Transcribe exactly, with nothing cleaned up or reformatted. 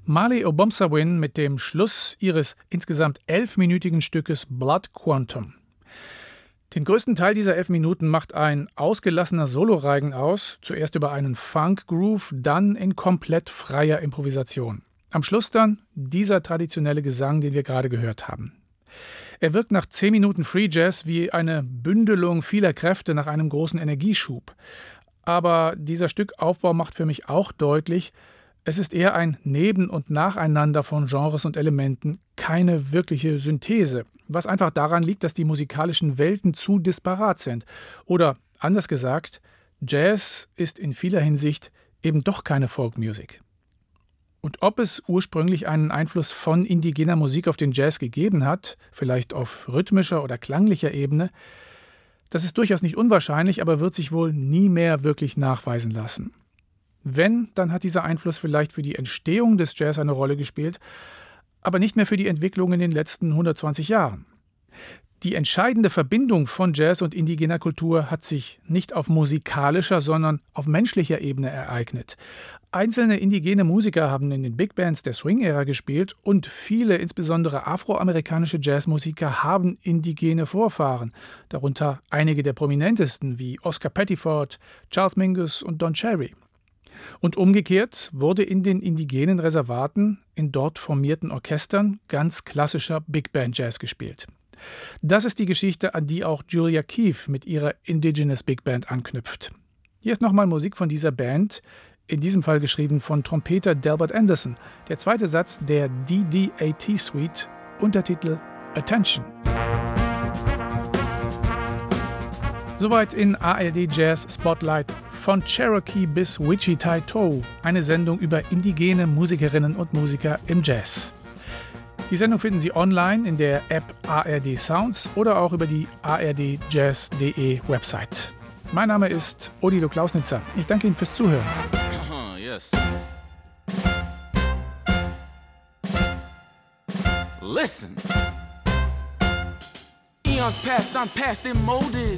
Marley Obomsawin mit dem Schluss ihres insgesamt elfminütigen Stückes Blood Quantum. Den größten Teil dieser elf Minuten macht ein ausgelassener Soloreigen aus, zuerst über einen Funk-Groove, dann in komplett freier Improvisation. Am Schluss dann dieser traditionelle Gesang, den wir gerade gehört haben. Er wirkt nach zehn Minuten Free Jazz wie eine Bündelung vieler Kräfte nach einem großen Energieschub. Aber dieser Stückaufbau macht für mich auch deutlich, es ist eher ein Neben- und Nacheinander von Genres und Elementen, keine wirkliche Synthese, was einfach daran liegt, dass die musikalischen Welten zu disparat sind. Oder anders gesagt, Jazz ist in vieler Hinsicht eben doch keine Folkmusik. Und ob es ursprünglich einen Einfluss von indigener Musik auf den Jazz gegeben hat, vielleicht auf rhythmischer oder klanglicher Ebene, das ist durchaus nicht unwahrscheinlich, aber wird sich wohl nie mehr wirklich nachweisen lassen. Wenn, dann hat dieser Einfluss vielleicht für die Entstehung des Jazz eine Rolle gespielt, aber nicht mehr für die Entwicklung in den letzten hundertzwanzig Jahren. Die entscheidende Verbindung von Jazz und indigener Kultur hat sich nicht auf musikalischer, sondern auf menschlicher Ebene ereignet. Einzelne indigene Musiker haben in den Big Bands der Swing-Ära gespielt und viele, insbesondere afroamerikanische Jazzmusiker, haben indigene Vorfahren, darunter einige der prominentesten wie Oscar Pettiford, Charles Mingus und Don Cherry. Und umgekehrt wurde in den indigenen Reservaten, in dort formierten Orchestern, ganz klassischer Big Band Jazz gespielt. Das ist die Geschichte, an die auch Julia Keefe mit ihrer Indigenous Big Band anknüpft. Hier ist nochmal Musik von dieser Band, in diesem Fall geschrieben von Trompeter Delbert Anderson. Der zweite Satz der D D A T Suite, Untertitel Attention. Soweit in A R D Jazz Spotlight. Von Cherokee bis Wichita Toe, eine Sendung über indigene Musikerinnen und Musiker im Jazz. Die Sendung finden Sie online in der App A R D Sounds oder auch über die a r d jazz punkt d e Website. Mein Name ist Odilo Klausnitzer. Ich danke Ihnen fürs Zuhören. Uh-huh, yes. Listen. Eons past, I'm past in motives.